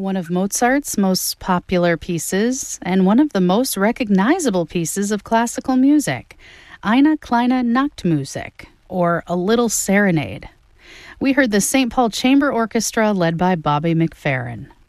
one of Mozart's most popular pieces and one of the most recognizable pieces of classical music, Eine kleine Nachtmusik, or A Little Serenade. We heard the St. Paul Chamber Orchestra led by Bobby McFerrin.